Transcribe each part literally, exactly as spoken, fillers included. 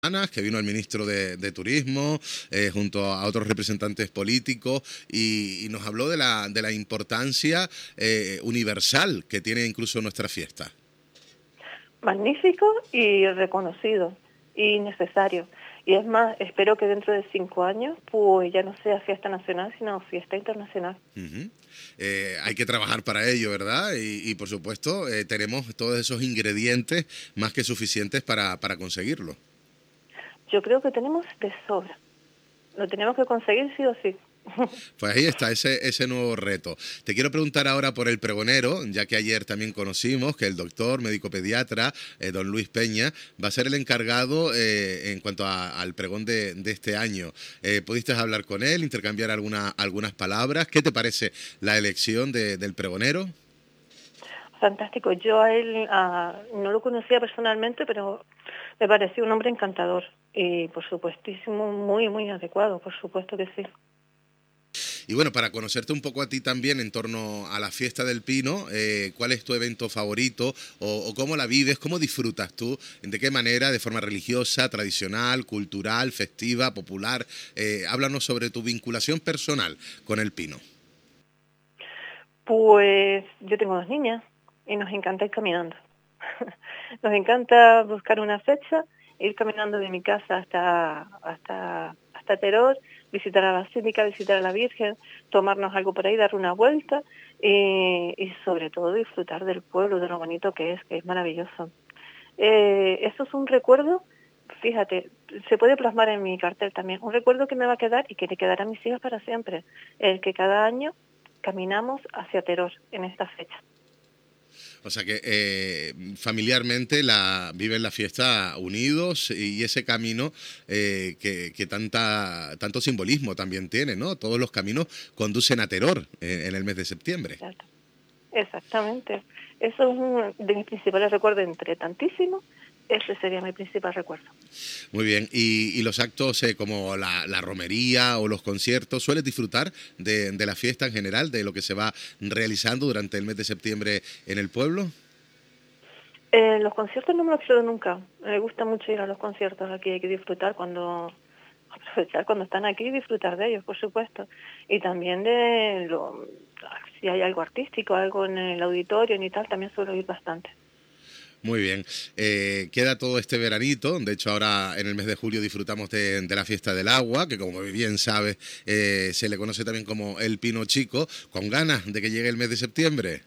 que vino el ministro de, de Turismo, eh, junto a otros representantes políticos, y, y nos habló de la, de la importancia eh, universal que tiene incluso nuestra fiesta. Magnífico y reconocido y necesario. Y es más, espero que dentro de cinco años pues ya no sea fiesta nacional, sino fiesta internacional. Uh-huh. eh, hay que trabajar para ello, ¿verdad? Y, y por supuesto, eh, tenemos todos esos ingredientes más que suficientes para, para conseguirlo. Yo creo que tenemos de sobra. Lo tenemos que conseguir sí o sí. Pues ahí está, ese, ese nuevo reto. Te quiero preguntar ahora por el pregonero, ya que ayer también conocimos que el doctor médico pediatra, eh, don Luis Peña, va a ser el encargado eh, en cuanto a, al pregón de, de este año. Eh, ¿Pudiste hablar con él, intercambiar alguna, algunas palabras? ¿Qué te parece la elección de, del pregonero? Fantástico. Yo a él uh, no lo conocía personalmente, pero me pareció un hombre encantador y, por supuestísimo, muy, muy adecuado, por supuesto que sí. Y bueno, para conocerte un poco a ti también en torno a la fiesta del Pino, eh, ¿cuál es tu evento favorito o, o cómo la vives, cómo disfrutas tú, de qué manera, de forma religiosa, tradicional, cultural, festiva, popular? Eh, háblanos sobre tu vinculación personal con el Pino. Pues yo tengo dos niñas y nos encanta ir caminando. Nos encanta buscar una fecha, ir caminando de mi casa hasta hasta hasta Teror, visitar a la Basílica, visitar a la Virgen, tomarnos algo por ahí, dar una vuelta y, y sobre todo disfrutar del pueblo, de lo bonito que es, que es maravilloso. Eh, eso es un recuerdo, fíjate, se puede plasmar en mi cartel también, un recuerdo que me va a quedar y que le quedará a mis hijas para siempre, el que cada año caminamos hacia Teror en esta fecha. O sea que eh, familiarmente la, viven la fiesta unidos y ese camino eh, que, que tanta, tanto simbolismo también tiene, ¿no? Todos los caminos conducen a Teror eh, en el mes de septiembre. Exacto. Exactamente. Eso es uno de mis principales recuerdos entre tantísimos. Ese sería mi principal recuerdo. Muy bien. ¿Y, y los actos eh, como la, la romería o los conciertos, sueles disfrutar de, de la fiesta en general, de lo que se va realizando durante el mes de septiembre en el pueblo? Eh, los conciertos no me los pierdo nunca. Me gusta mucho ir a los conciertos aquí. Hay que disfrutar cuando... aprovechar cuando están aquí y disfrutar de ellos, por supuesto. Y también de lo... si hay algo artístico, algo en el auditorio y tal, también suelo ir bastante. Muy bien. Eh, queda todo este veranito. De hecho, ahora en el mes de julio disfrutamos de, de la fiesta del agua, que como bien sabes, eh, se le conoce también como el Pino Chico, con ganas de que llegue el mes de septiembre.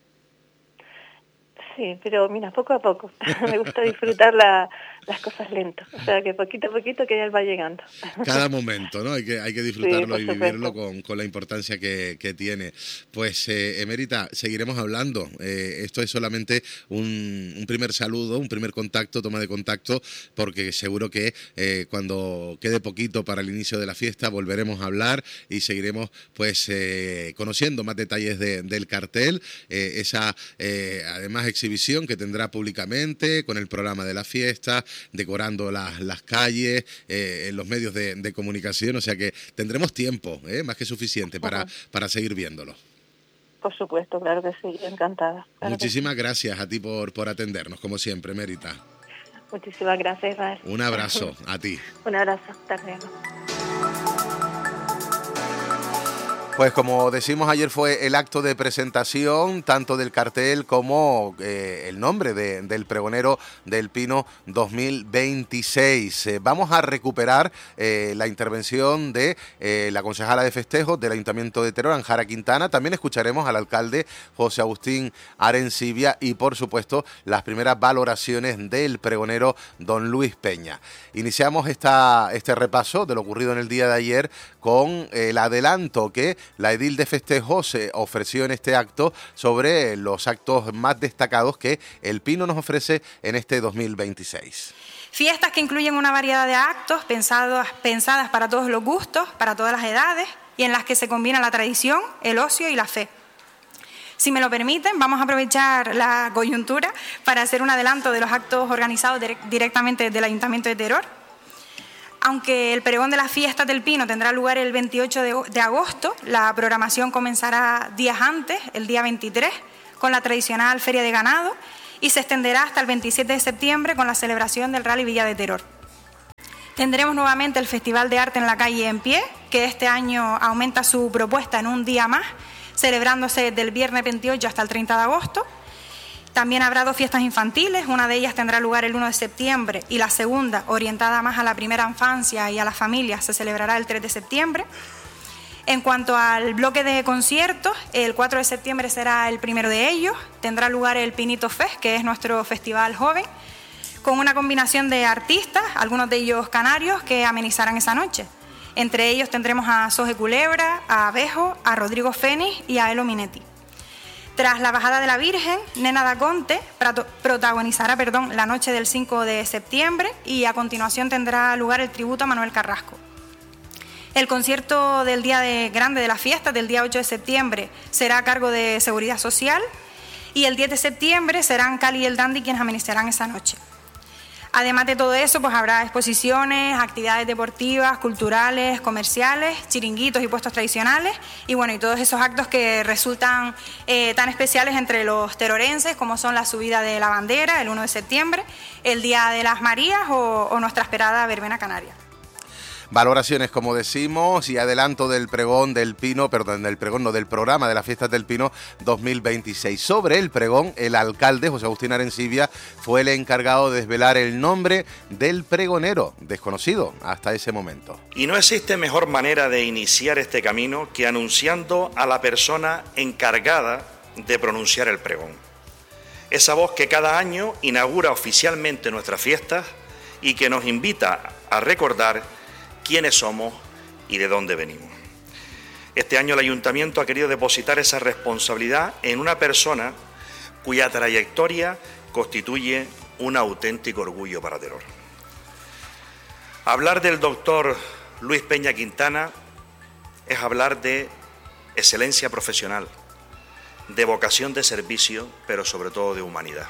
Sí, pero mira, poco a poco. Me gusta disfrutar la, las cosas lentas. O sea, que poquito a poquito que ya va llegando. Cada momento, ¿no? Hay que, hay que disfrutarlo Sí, y vivirlo con, con la importancia que, que tiene. Pues, eh, Emérita, seguiremos hablando. Eh, esto es solamente un, un primer saludo, un primer contacto, toma de contacto, porque seguro que eh, cuando quede poquito para el inicio de la fiesta volveremos a hablar y seguiremos pues eh, conociendo más detalles de, del cartel, eh, esa eh, además exhibición que tendrá públicamente con el programa de la fiesta, decorando las, las calles, eh, en los medios de, de comunicación, o sea que tendremos tiempo, eh, más que suficiente para, para seguir viéndolo. Por supuesto, claro que sí, encantada. Claro Muchísimas sí. gracias a ti por, por atendernos, como siempre, Emérita. Muchísimas gracias, Israel. Un abrazo a ti. Un abrazo, hasta luego. Pues como decimos ayer, fue el acto de presentación tanto del cartel como eh, el nombre de, del pregonero del Pino dos mil veintiséis. Eh, vamos a recuperar eh, la intervención de eh, la concejala de festejos del Ayuntamiento de Teror, Anjara Quintana. También escucharemos al alcalde José Agustín Arencibia y, por supuesto, las primeras valoraciones del pregonero don Luis Peña. Iniciamos esta, este repaso de lo ocurrido en el día de ayer con el adelanto que la edil de festejos se ofreció en este acto sobre los actos más destacados que el Pino nos ofrece en este dos mil veintiséis. Fiestas que incluyen una variedad de actos pensados, pensadas para todos los gustos, para todas las edades y en las que se combina la tradición, el ocio y la fe. Si me lo permiten, vamos a aprovechar la coyuntura para hacer un adelanto de los actos organizados directamente desde el Ayuntamiento de Teror. Aunque el pregón de las fiestas del Pino tendrá lugar el veintiocho de agosto, la programación comenzará días antes, el día veintitrés, con la tradicional Feria de Ganado y se extenderá hasta el veintisiete de septiembre con la celebración del Rally Villa de Teror. Tendremos nuevamente el Festival de Arte en la Calle en Pie, que este año aumenta su propuesta en un día más, celebrándose del viernes veintiocho hasta el treinta de agosto. También habrá dos fiestas infantiles, una de ellas tendrá lugar el uno de septiembre y la segunda, orientada más a la primera infancia y a las familias, se celebrará el tres de septiembre. En cuanto al bloque de conciertos, el cuatro de septiembre será el primero de ellos, tendrá lugar el Pinito Fest, que es nuestro festival joven, con una combinación de artistas, algunos de ellos canarios, que amenizarán esa noche. Entre ellos tendremos a Soje Culebra, a Abejo, a Rodrigo Fénix y a Elo Minetti. Tras la bajada de la Virgen, Nena da Conte protagonizará perdón, la noche del cinco de septiembre y a continuación tendrá lugar el tributo a Manuel Carrasco. El concierto del día de grande de la fiesta, del día ocho de septiembre, será a cargo de Seguridad Social y el diez de septiembre serán Cali y el Dandy quienes amenizarán esa noche. Además de todo eso, pues habrá exposiciones, actividades deportivas, culturales, comerciales, chiringuitos y puestos tradicionales y bueno, y todos esos actos que resultan eh, tan especiales entre los terorenses como son la subida de la bandera el uno de septiembre, el Día de las Marías o, o nuestra esperada verbena canaria. Valoraciones, como decimos, y adelanto del pregón del Pino, perdón, del pregón, no, del programa de las Fiestas del Pino dos mil veintiséis. Sobre el pregón, el alcalde, José Agustín Arencibia, fue el encargado de desvelar el nombre del pregonero, desconocido hasta ese momento. Y no existe mejor manera de iniciar este camino que anunciando a la persona encargada de pronunciar el pregón. Esa voz que cada año inaugura oficialmente nuestras fiestas y que nos invita a recordar quiénes somos y de dónde venimos. Este año el Ayuntamiento ha querido depositar esa responsabilidad en una persona cuya trayectoria constituye un auténtico orgullo para Teror. Hablar del doctor Luis Peña Quintana es hablar de excelencia profesional, de vocación de servicio, pero sobre todo de humanidad.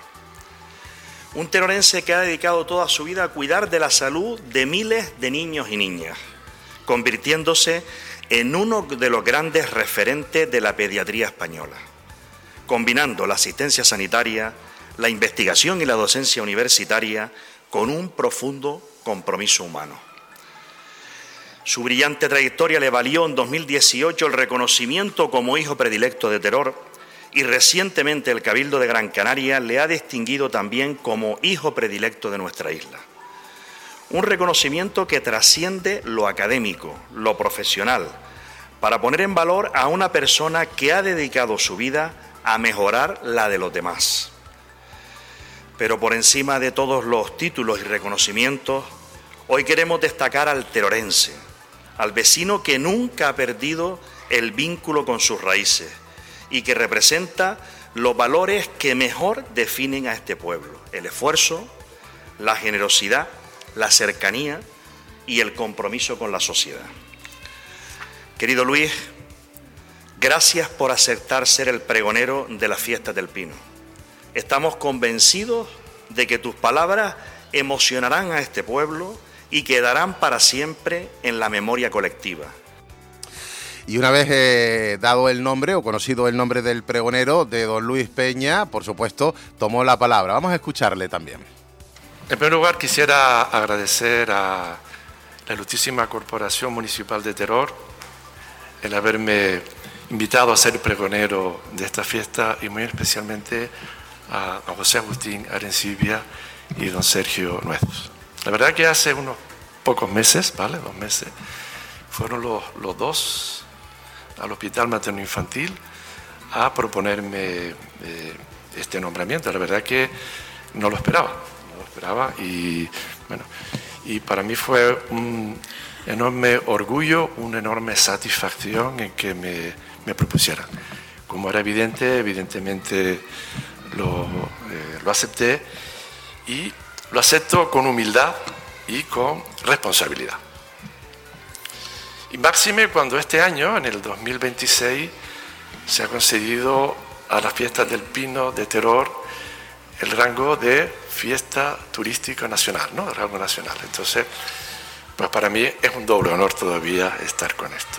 Un terorense que ha dedicado toda su vida a cuidar de la salud de miles de niños y niñas, convirtiéndose en uno de los grandes referentes de la pediatría española, combinando la asistencia sanitaria, la investigación y la docencia universitaria con un profundo compromiso humano. Su brillante trayectoria le valió en dos mil dieciocho el reconocimiento como hijo predilecto de Teror, y recientemente el Cabildo de Gran Canaria le ha distinguido también como hijo predilecto de nuestra isla. Un reconocimiento que trasciende lo académico, lo profesional, para poner en valor a una persona que ha dedicado su vida a mejorar la de los demás. Pero por encima de todos los títulos y reconocimientos, hoy queremos destacar al terorense, al vecino que nunca ha perdido el vínculo con sus raíces, y que representa los valores que mejor definen a este pueblo: el esfuerzo, la generosidad, la cercanía y el compromiso con la sociedad. Querido Luis, gracias por aceptar ser el pregonero de las Fiestas del Pino. Estamos convencidos de que tus palabras emocionarán a este pueblo y quedarán para siempre en la memoria colectiva. Y una vez eh, dado el nombre o conocido el nombre del pregonero, de don Luis Peña, por supuesto, tomó la palabra. Vamos a escucharle también. En primer lugar, quisiera agradecer a la ilustrísima Corporación Municipal de Teror el haberme invitado a ser pregonero de esta fiesta y muy especialmente a, a José Agustín Arencibia y don Sergio Nueces. La verdad que hace unos pocos meses, ¿vale? Dos meses, fueron los, los dos al Hospital Materno Infantil a proponerme eh, este nombramiento. La verdad que no lo esperaba, no lo esperaba y bueno, y para mí fue un enorme orgullo, una enorme satisfacción en que me, me propusieran. Como era evidente, evidentemente lo, eh, lo acepté y lo acepto con humildad y con responsabilidad. Y máxime cuando este año, en el dos mil veintiséis, se ha concedido a las Fiestas del Pino de Teror el rango de fiesta turística nacional, ¿no? De rango nacional. Entonces, pues para mí es un doble honor todavía estar con esto.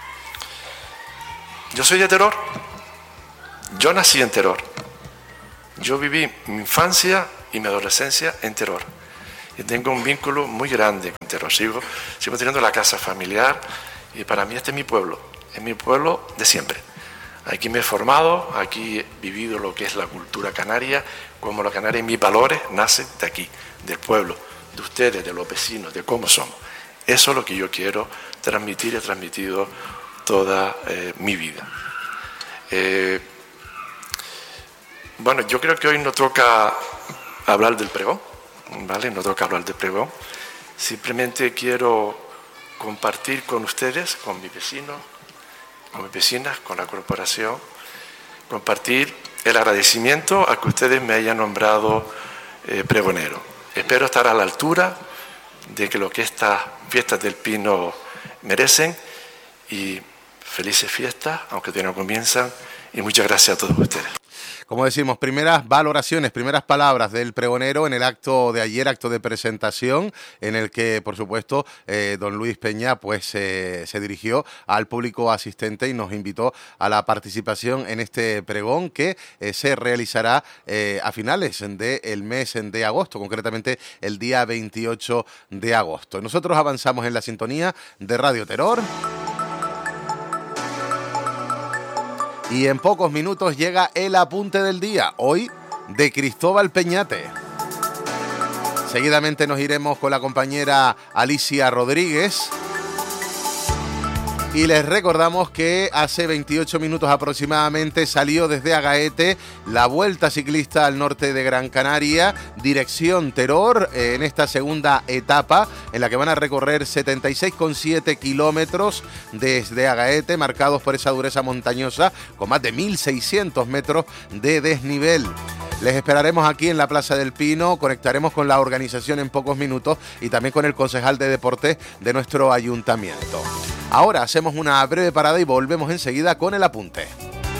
Yo soy de Teror, yo nací en Teror, yo viví mi infancia y mi adolescencia en Teror. y tengo un vínculo muy grande con Teror. Sigo, sigo teniendo la casa familiar y para mí este es mi pueblo, es mi pueblo de siempre. Aquí me he formado, aquí he vivido lo que es la cultura canaria, como la canaria y mis valores nacen de aquí, del pueblo, de ustedes, de los vecinos, de cómo somos. Eso es lo que yo quiero transmitir y he transmitido toda eh, mi vida. Eh, bueno, yo creo que hoy no toca hablar del pregón, ¿vale? No toca hablar del pregón. Simplemente quiero compartir con ustedes, con mis vecinos, con mis vecinas, con la corporación, compartir el agradecimiento a que ustedes me hayan nombrado eh, pregonero. Espero estar a la altura de que lo que estas fiestas del Pino merecen y felices fiestas, aunque todavía no comienzan, y muchas gracias a todos ustedes. Como decimos, primeras valoraciones, primeras palabras del pregonero en el acto de ayer, acto de presentación, en el que, por supuesto, eh, don Luis Peña pues eh, se dirigió al público asistente y nos invitó a la participación en este pregón que eh, se realizará eh, a finales del mes de agosto, concretamente el día veintiocho de agosto. Nosotros avanzamos en la sintonía de Radio Terror. Y en pocos minutos llega el apunte del día, hoy de Cristóbal Peñate. Seguidamente nos iremos con la compañera Alicia Rodríguez. Y les recordamos que hace veintiocho minutos aproximadamente salió desde Agaete la Vuelta Ciclista al Norte de Gran Canaria, dirección Terror, en esta segunda etapa en la que van a recorrer setenta y seis coma siete kilómetros desde Agaete, marcados por esa dureza montañosa con más de mil seiscientos metros de desnivel. Les esperaremos aquí en la Plaza del Pino, conectaremos con la organización en pocos minutos y también con el concejal de deportes de nuestro ayuntamiento. Ahora hacemos una breve parada y volvemos enseguida con el apunte.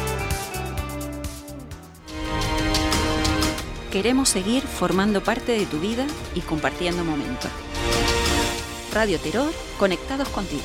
Queremos seguir formando parte de tu vida y compartiendo momentos. Radio Terror, conectados contigo.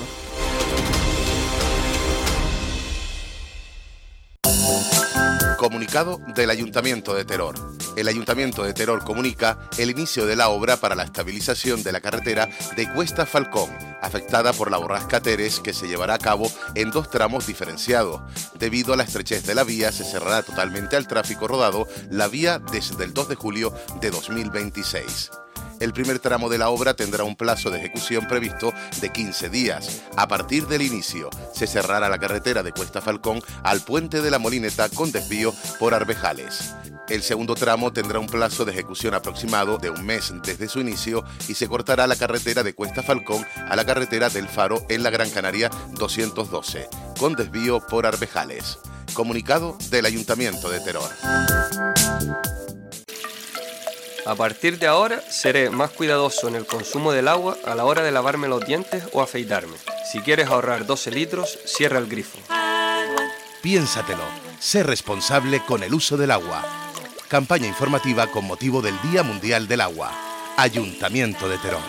Comunicado del Ayuntamiento de Terror. El Ayuntamiento de Terror comunica el inicio de la obra para la estabilización de la carretera de Cuesta Falcón, afectada por la borrasca Teres, que se llevará a cabo en dos tramos diferenciados. Debido a la estrechez de la vía, se cerrará totalmente al tráfico rodado la vía desde el dos de julio de dos mil veintiséis. El primer tramo de la obra tendrá un plazo de ejecución previsto de quince días. A partir del inicio, se cerrará la carretera de Cuesta Falcón al Puente de la Molineta con desvío por Arbejales. El segundo tramo tendrá un plazo de ejecución aproximado de un mes desde su inicio y se cortará la carretera de Cuesta Falcón a la carretera del Faro en la Gran Canaria doscientos doce, con desvío por Arbejales. Comunicado del Ayuntamiento de Terror. A partir de ahora seré más cuidadoso en el consumo del agua a la hora de lavarme los dientes o afeitarme. Si quieres ahorrar doce litros, cierra el grifo. Piénsatelo. Sé responsable con el uso del agua. Campaña informativa con motivo del Día Mundial del Agua. Ayuntamiento de Terror.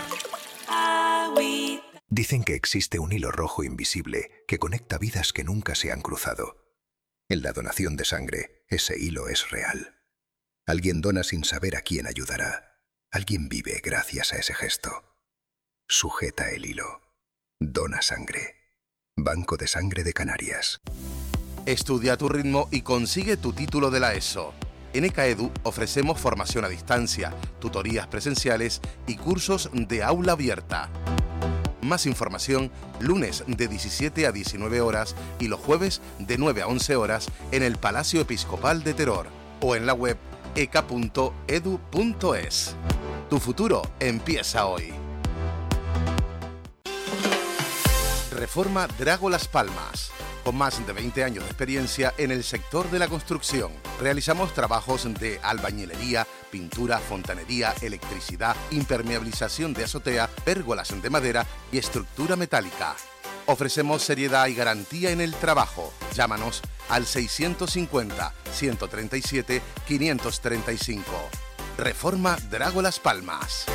Dicen que existe un hilo rojo invisible que conecta vidas que nunca se han cruzado. En la donación de sangre, ese hilo es real. Alguien dona sin saber a quién ayudará. Alguien vive gracias a ese gesto. Sujeta el hilo. Dona sangre. Banco de Sangre de Canarias. Estudia a tu ritmo y consigue tu título de la ESO. En ECAEDU ofrecemos formación a distancia, tutorías presenciales y cursos de aula abierta. Más información lunes de diecisiete a diecinueve horas y los jueves de nueve a once horas en el Palacio Episcopal de Terror o en la web e c a punto e d u punto e s. Tu futuro empieza hoy. Reforma Drago Las Palmas. Con más de veinte años de experiencia en el sector de la construcción, realizamos trabajos de albañilería, pintura, fontanería, electricidad, impermeabilización de azotea, pérgolas de madera y estructura metálica. Ofrecemos seriedad y garantía en el trabajo. Llámanos al seiscientos cincuenta, ciento treinta y siete, quinientos treinta y cinco. Reforma Drago Las Palmas.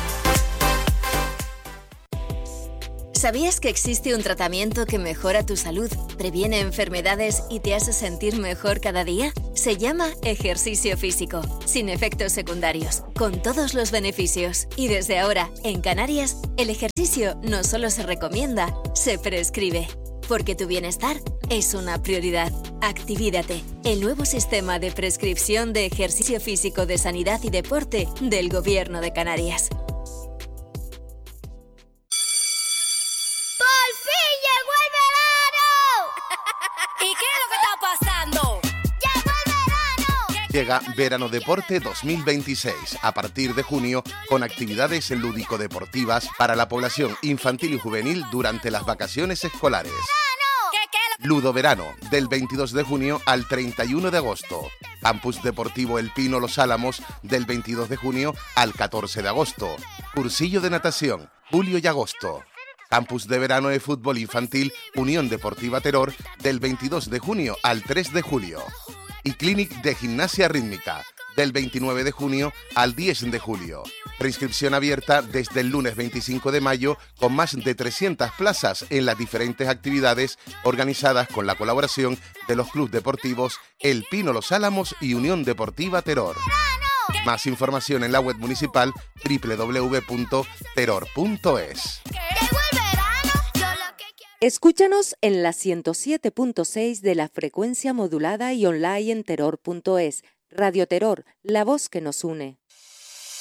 ¿Sabías que existe un tratamiento que mejora tu salud, previene enfermedades y te hace sentir mejor cada día? Se llama ejercicio físico, sin efectos secundarios, con todos los beneficios. Y desde ahora, en Canarias, el ejercicio no solo se recomienda, se prescribe. Porque tu bienestar es una prioridad. Activídate, el nuevo sistema de prescripción de ejercicio físico de sanidad y deporte del Gobierno de Canarias. Llega Verano Deporte dos mil veintiséis, a partir de junio, con actividades lúdico-deportivas para la población infantil y juvenil durante las vacaciones escolares. Ludo Verano, del veintidós de junio al treinta y uno de agosto. Campus Deportivo El Pino Los Álamos, del veintidós de junio al catorce de agosto. Cursillo de natación, julio y agosto. Campus de Verano de Fútbol Infantil Unión Deportiva Teror, del veintidós de junio al tres de julio. Y Clinic de Gimnasia Rítmica, del veintinueve de junio al diez de julio. Preinscripción abierta desde el lunes veinticinco de mayo, con más de trescientas plazas en las diferentes actividades organizadas con la colaboración de los clubes deportivos El Pino Los Álamos y Unión Deportiva Teror. Más información en la web municipal doble u doble u doble u punto teror punto es. Escúchanos en la ciento siete punto seis de la frecuencia modulada y online en teror punto es. Radio Teror, la voz que nos une.